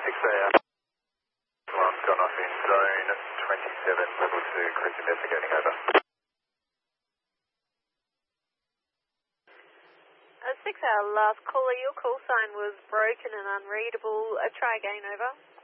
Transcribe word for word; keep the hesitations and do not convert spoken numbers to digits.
six hour. One's gone off in zone twenty-seven, level two, cruise investigating over. Uh, six hour last caller, your call sign was broken and unreadable. Uh, try again, over.